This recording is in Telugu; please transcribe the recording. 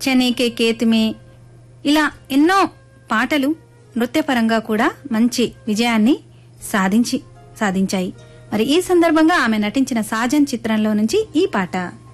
చనే కే కేత్ మే ఇలా ఎన్నో పాటలు నృత్యపరంగా కూడా మంచి విజయాన్ని సాధించాయి. మరి ఈ సందర్భంగా ఆమె నటించిన సాజన్ చిత్రంలో నుంచి ఈ పాట.